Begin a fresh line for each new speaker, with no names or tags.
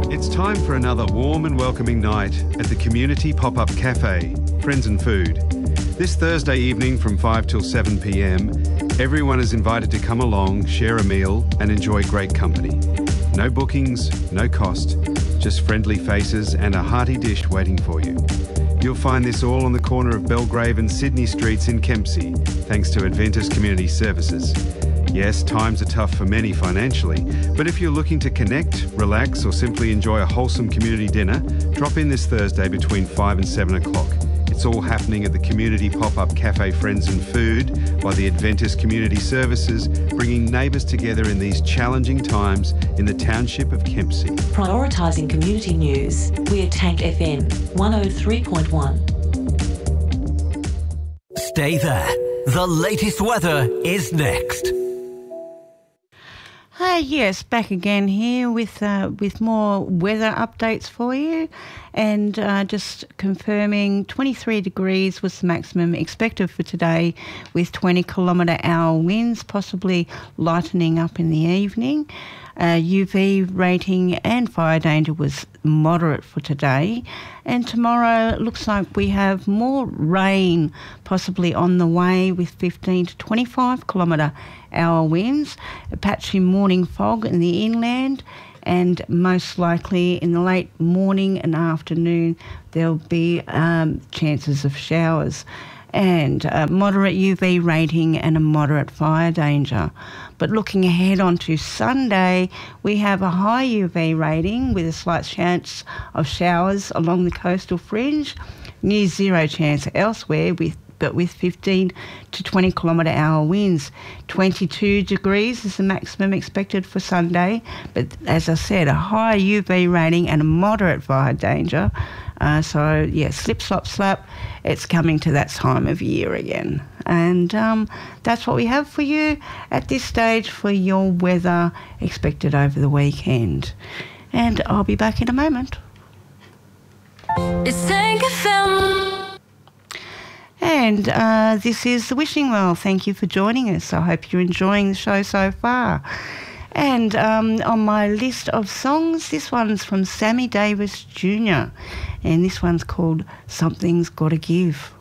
It's time for another warm and welcoming night at the Community Pop-Up Cafe, Friends and Food. This Thursday evening from 5 till 7 p.m, everyone is invited to come along, share a meal and enjoy great company. No bookings, no cost, just friendly faces and a hearty dish waiting for you. You'll find this all on the corner of Belgrave and Sydney Streets in Kempsey, thanks to Adventus Community Services. Yes, times are tough for many financially, but if you're looking to connect, relax or simply enjoy a wholesome community dinner, drop in this Thursday between 5 and 7 o'clock. It's all happening at the Community Pop-Up Cafe Friends and Food by the Adventus Community Services, bringing neighbours together in these challenging times in the township of Kempsey.
Prioritising community news, we're Tank FM 103.1.
Stay there. The latest weather is next.
Yes, back again here with more weather updates for you, and just confirming 23 degrees was the maximum expected for today, with 20-kilometre-hour winds, possibly lightening up in the evening. UV rating and fire danger was moderate for today, and tomorrow it looks like we have more rain possibly on the way, with 15 to 25 kilometre-hour winds, a patchy morning fog in the inland, and most likely in the late morning and afternoon there'll be chances of showers, and a moderate UV rating and a moderate fire danger. But looking ahead onto Sunday, we have a high UV rating with a slight chance of showers along the coastal fringe, near zero chance elsewhere, but with 15 to 20 kilometre-hour winds. 22 degrees is the maximum expected for Sunday, but as I said, a high UV rating and a moderate fire danger. So, yeah, slip, slop, slap, it's coming to that time of year again. And that's what we have for you at this stage for your weather expected over the weekend. And I'll be back in a moment.
It's Tank FM.
And this is The Wishing Well. Thank you for joining us. I hope you're enjoying the show so far. And on my list of songs, this one's from Sammy Davis Jr. And this one's called Something's Gotta Give.